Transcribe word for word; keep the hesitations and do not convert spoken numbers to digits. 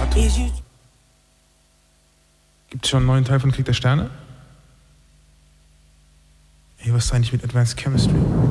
Gibt es schon einen neuen Teil von Krieg der Sterne? Ey, was ist eigentlich mit Advanced Chemistry?